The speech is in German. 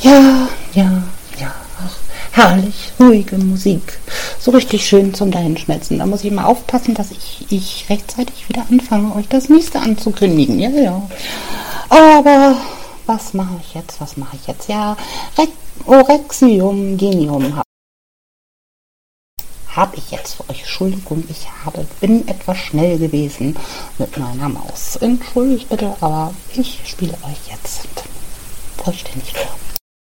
Ja, ja, ja. Ach, herrlich, ruhige Musik. So richtig schön zum Dahinschmelzen. Da muss ich mal aufpassen, dass ich rechtzeitig wieder anfange, euch das nächste anzukündigen. Ja, ja. Aber was mache ich jetzt? Was mache ich jetzt? Ja, Orexium Genium habe ich jetzt für euch. Entschuldigung, ich bin etwas schnell gewesen mit meiner Maus. Entschuldigt bitte, aber ich spiele euch jetzt vollständig vor.